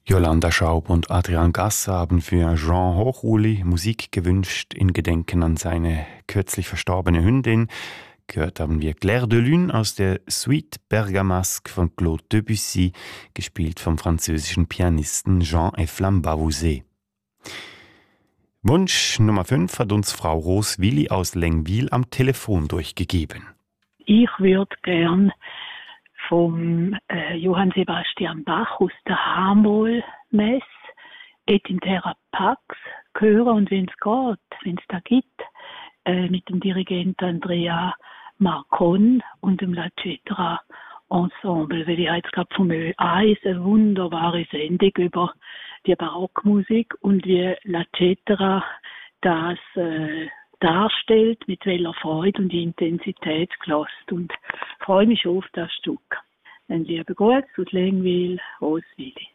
Jolanda Schaub und Adrian Gasser haben für Jean Hochuli Musik gewünscht in Gedenken an seine kürzlich verstorbene Hündin. Gehört haben wir Clair de Lune aus der Suite Bergamasque von Claude Debussy, gespielt vom französischen Pianisten Jean-Eflamme Bavouzet. Wunsch Nummer 5 hat uns Frau Roswilli aus Lengwil am Telefon durchgegeben. Ich würde gern vom Johann Sebastian Bach aus der H-Moll-Messe Et in Terra Pax hören und wenn es geht, wenn es da gibt, mit dem Dirigenten Andrea Marcon und dem La Cetra Ensemble, weil ich jetzt gerade vom Ö1 eine wunderbare Sendung über die Barockmusik und wie La Cetra das darstellt, mit welcher Freude und Intensität gelost und freue mich schon auf das Stück. Ein lieber Gruß aus Lengwil, Roswilli.